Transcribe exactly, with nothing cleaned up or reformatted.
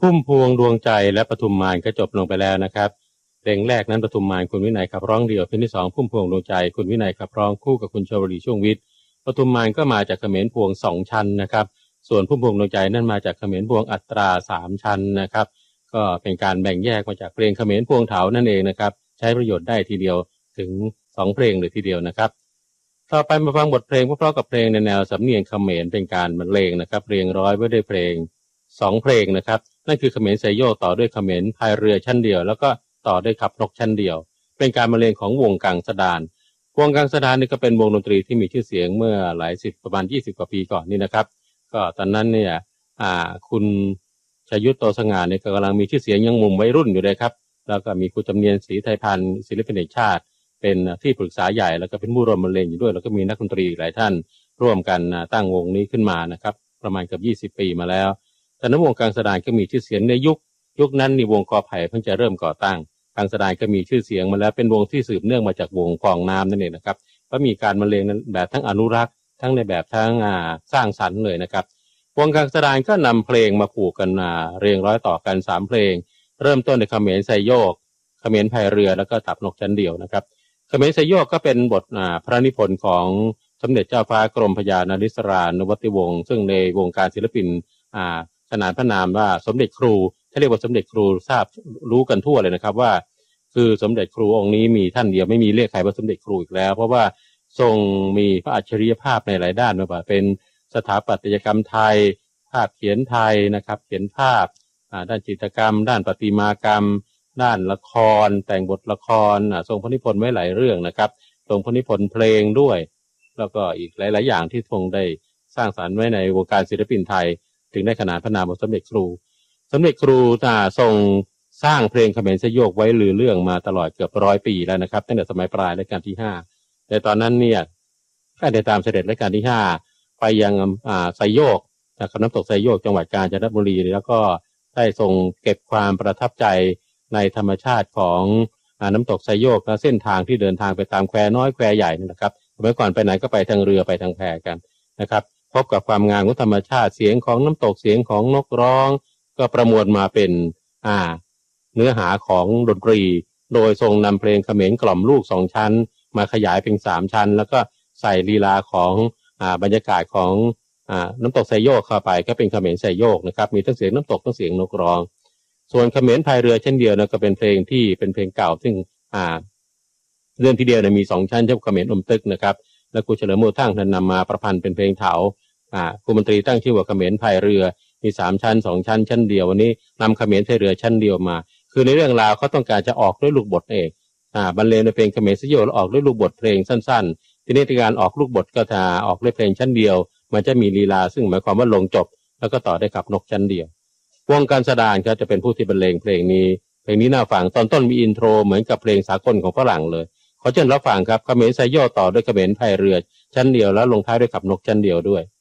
พุ่มพวงดวงใจและปทุมมานก็จบลงไปแล้วนะครับเพลงแรกนั้นปทุมมานคุณวินัยขับร้องเดี่ยวเพลงที่สองพุ่มพวงดวงใจคุณวินัยขับร้องคู่กับคุณชวลีช่วงวิทย์ปทุมมานก็มาจากเขมรพวงสองชั้นนะครับส่วนพุ่มพวงดวงใจนั่นมาจากเขมรพวงอัตราสามชั้นนะครับก็เป็นการแบ่งแยกมาจากเพลงเขมรพวงเถานั่นเองนะครับใช้ประโยชน์ได้ทีเดียวถึงสองเพลงเลยทีเดียวนะครับต่อไปมาฟังบทเพลงเพราะๆกับเพลงในแนวสำเนียงเขมรเป็นการบรรเลงนะครับเรียงร้อยไว้ด้วยเพลงสองเพลงนะครับนั่นคือเขมรไซโยกต่อด้วยเขมรพายเรือชั้นเดียวแล้วก็ต่อด้วยขับนกชั้นเดียวเป็นการบรรเลงของวงกังสดานวงกังสดานนี่ก็เป็นวงดนตรีที่มีชื่อเสียงเมื่อหลายสิบประมาณยี่สิบกว่าปีก่อนนี่นะครับก็ตอนนั้นเนี่ยอ่าคุณชยุทธโตสง่าเนี่ยกำลังมีชื่อเสียงยังมุมวัยรุ่นอยู่เลยครับแล้วก็มีครูจำเนียนศรีไทยพันธ์ศิลปินแห่งชาติเป็นที่ปรึกษาใหญ่แล้วก็เป็นผู้ร่วมบรรเลงอยู่ด้วยแล้วก็มีนักดนตรีหลายท่านร่วมกันตั้งวงนี้ขึ้นมานะครับประมาณเกือบยี่สิบปีมาแล้วแต่ในวงกังสดานก็มีชื่อเสียงในยุคยุคนั้นนี่วงกอไผ่เพิ่งจะเริ่มก่อตั้งกังสดานก็มีชื่อเสียงมาแล้วเป็นวงที่สืบเนื่องมาจากวงกองน้ำนั่นเองนะครับก็มีการบรรเลงแบบทั้งอนุรักษ์ทั้งในแบบทั้งอ่าสร้างสรรค์เลยนะครับวงกังสดานก็นำเพลงมาผูกกันอ่าเรียงร้อยต่อกันสามเพลงเริ่มต้นในเขมรไซโยกเขมรพายเรือแล้วก็ตับนกชั้นเดียวนะครับเขมรไซโยกก็เป็นบทอ่าพระนิพนธ์ของสมเด็จเจ้าฟ้ากรมพระยานริศรานวัติวงศ์ซึ่งในวงการศิลปินอ่าขนานพระนามว่าสมเด็จครูถ้าเรียกว่าสมเด็จครูทราบรู้กันทั่วเลยนะครับว่าคือสมเด็จครูองค์นี้มีท่านเดียวไม่มีเรียกใครว่าสมเด็จครูอีกแล้วเพราะว่าทรงมีพระอัจฉริยภาพในหลายด้านไม่ว่าเป็นสถาปัตยกรรมไทยภาพเขียนไทยนะครับเขียนภาพด้านจิตรกรรมด้านประติมากรรมด้านละครแต่งบทละครทรงพระนิพนธ์ไว้หลายเรื่องนะครับทรงพระนิพนธ์เพลงด้วยแล้วก็อีกหลายๆอย่างที่ทรงได้สร้างสรรค์ไว้ในวงการศิลปินไทยถึงได้ขนานพระนามว่าสมเด็จครูสมเด็จครูทรงสร้างเพลงเขมรไซโยกไว้ลือเรื่องมาตลอดเกือบร้อยปีแล้วนะครับตั้งแต่สมัยปลายรัชกาลที่ห้าแต่ตอนนั้นเนี่ยก็ได้ตามเสด็จรัชกาลที่ห้าไปยังอ่าไซโยกจากน้ำตกไซโยกจังหวัดกาญจนบุรีแล้วก็ได้ทรงเก็บความประทับใจในธรรมชาติของอ่าน้ำตกไซโยกและเส้นทางที่เดินทางไปตามแควน้อยแควใหญ่นะครับเมื่อก่อนไปไหนก็ไปทางเรือไปทางแพกันนะครับพบกับความงามของธรรมชาติเสียงของน้ำตกเสียงของนกร้องก็ประมวลมาเป็นอ่าเนื้อหาของดนตรีโดยทรงนำเพลงเขมรกล่อมลูกสองชั้นมาขยายเป็นสามชั้นแล้วก็ใส่ลีลาของอ่าบรรยากาศของอ่าน้ำตกไซโยกเข้าไปก็เป็นเขมรไซโยกนะครับมีทั้งเสียงน้ำตกทั้งเสียงนกร้องส่วนเขมรพายเรือเช่นเดียวนะก็เป็นเพลงที่เป็นเพลงเก่าซึ่งอ่าเรื่องทีเดียวเนี่ยมีสองชั้นเช่นเขมรอมตึกนะครับและครูเฉลิมโมทั้งท่านนำมาประพันธ์เป็นเพลงเถาอ่าครูมนตรีตั้งชื่อว่าเขมรพายเรือมีสามชั้นสองชั้นชั้นเดียววันนี้นำเขมรพายเรือชั้นเดียวมาคือในเรื่องราวเขาต้องการจะออกด้วยลูกบทเองอ่าบรรเลงในเพลงเขมรไซโยกแล้วออกด้วยลูกบทเพลงสั้นๆทีนี้ในการออกลูกบทก็จะออกด้วยเพลงชั้นเดียวมันจะมีลีลาซึ่งหมายความว่าลงจบแล้วก็ต่อได้ขับนกชั้นเดียววงการสดานก็จะเป็นผู้ที่บรรเลงเพลงนี้เพลงนี้น่าฟังตอนต้นมีอินโทรเหมือนกับเพลงสากลของฝรั่งเลยขอเชิญรับฟังครับเขมรไซโยกต่อด้วยเขมรพายเรือชั้นเดียวแล้วลงท้ายด้วยขับนกชั้นเดียวด้วย